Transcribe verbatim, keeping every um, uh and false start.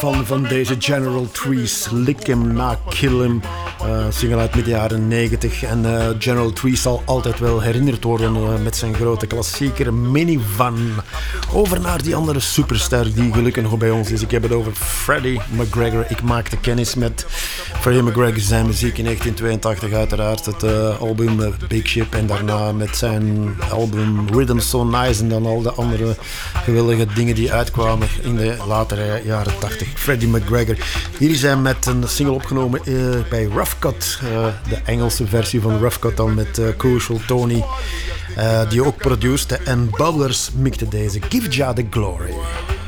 Van, van deze General Trees, Lick 'em na Kill 'em, uh, single uit midden jaren negentig. En uh, General Trees zal altijd wel herinnerd worden uh, met zijn grote klassieker Minivan. Over naar die andere superster die gelukkig nog bij ons is. Ik heb het over Freddie McGregor. Ik maakte kennis met Freddie McGregor, zijn muziek in negentien tweeëntachtig uiteraard. Het uh, album uh, Big Ship en daarna met zijn album Rhythm So Nice en dan al de andere geweldige dingen die uitkwamen in de latere jaren tachtig. Freddie McGregor. Hier is hij met een single opgenomen uh, bij Rough Cut, uh, de Engelse versie van Rough Cut dan met uh, Crucial Tony, uh, die ook produceerde en Bubblers mikte deze Give Jah the Glory.